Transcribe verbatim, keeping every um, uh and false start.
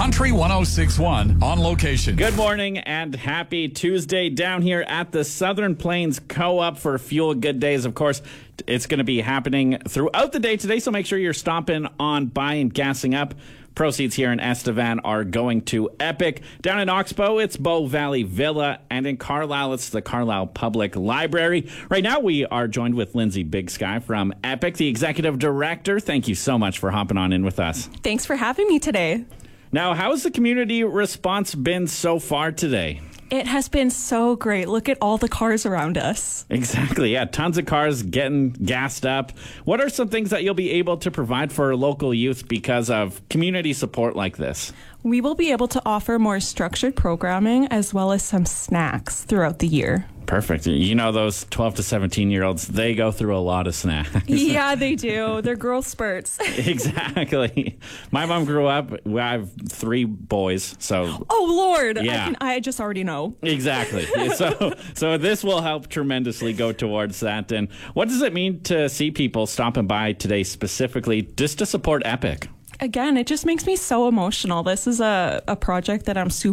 Country one oh six point one on location. Good morning and happy Tuesday down here at the Southern Plains Co-op for Fuel Good Days. Of course, it's going to be happening throughout the day today, so make sure you're stopping on by and gassing up. Proceeds here in Estevan are going to Epic. Down in Oxbow, it's Bow Valley Villa. And in Carlisle, it's the Carlisle Public Library. Right now, we are joined with Lindsay Big Sky from Epic, the Executive Director. Thank you so much for hopping on in with us. Thanks for having me today. Now, how has the community response been so far today? It has been so great. Look at all the cars around us. Exactly. Yeah, tons of cars getting gassed up. What are some things that you'll be able to provide for local youth because of community support like this? We will be able to offer more structured programming as well as some snacks throughout the year. Perfect. You know, those twelve to seventeen year olds, they go through a lot of snacks. Yeah, they do. They're growth spurts. Exactly. My mom grew up, I have three boys, so. Oh, Lord. Yeah. I, can, I just already know. Exactly. So, so this will help tremendously go towards that. And what does it mean to see people stopping by today specifically just to support Epic? Again, it just makes me so emotional. This is a, a project that I'm super